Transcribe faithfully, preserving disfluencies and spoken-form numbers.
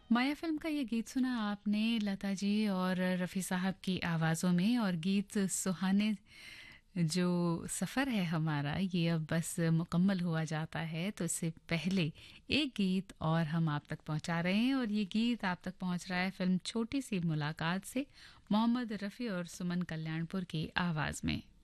माया film का ये गीत सुना आपने लता जी और रफ़ी साहब की आवाज़ों में। और गीत सुहाने जो सफ़र है हमारा ये अब बस मुकम्मल हुआ जाता है, तो इससे पहले एक गीत और हम आप तक पहुंचा रहे हैं। और ये गीत आप तक पहुंच रहा है फ़िल्म छोटी सी मुलाकात से, मोहम्मद रफ़ी और सुमन कल्याणपुर की आवाज़ में।